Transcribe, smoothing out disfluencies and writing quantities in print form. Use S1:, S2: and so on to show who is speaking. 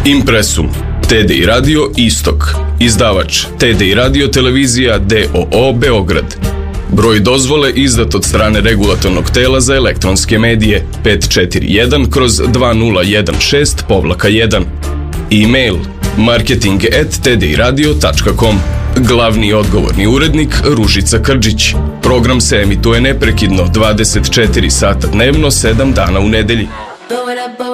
S1: Impresum, TDI Radio Istok, izdavač TDI Radio Televizija d.o.o. Beograd. Broj dozvole izdat od strane Regulatornog tela za elektronske medije 541/2016-1. E-mail marketing@tdiradio.com. Glavni odgovorni urednik Ružica Krđić. Program se emituje neprekidno 24 sata dnevno, 7 dana u nedelji.